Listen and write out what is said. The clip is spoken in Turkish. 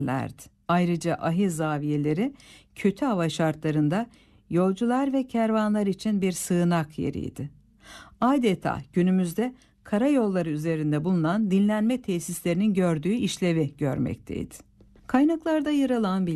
Ayrıca ahi zaviyeleri kötü hava şartlarında yolcular ve kervanlar için bir sığınak yeriydi. Adeta günümüzde karayolları üzerinde bulunan dinlenme tesislerinin gördüğü işlevi görmekteydi. Kaynaklarda yer alan